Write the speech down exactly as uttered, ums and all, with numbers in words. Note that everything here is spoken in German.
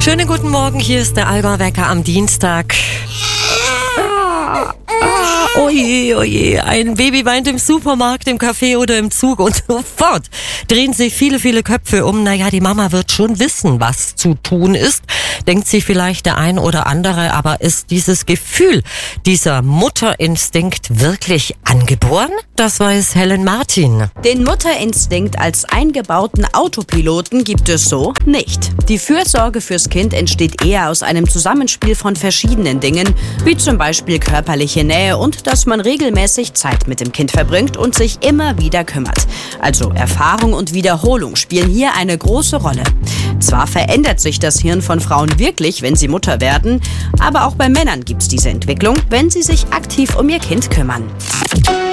Schönen guten Morgen, hier ist der Alba-Wecker am Dienstag. Oje, oje, ein Baby weint im Supermarkt, im Café oder im Zug und sofort drehen sich viele, viele Köpfe um. Naja, die Mama wird schon wissen, was zu tun ist, denkt sich vielleicht der ein oder andere, aber ist dieses Gefühl, dieser Mutterinstinkt wirklich angeboren? Das weiß Helen Martin. Den Mutterinstinkt als eingebauten Autopiloten gibt es so nicht. Die Fürsorge fürs Kind entsteht eher aus einem Zusammenspiel von verschiedenen Dingen, wie zum Beispiel körperliche Nähe und dass man regelmäßig Zeit mit dem Kind verbringt und sich immer wieder kümmert. Also Erfahrung und Wiederholung spielen hier eine große Rolle. Zwar verändert sich das Hirn von Frauen wirklich, wenn sie Mutter werden, aber auch bei Männern gibt es diese Entwicklung, wenn sie sich aktiv um ihr Kind kümmern.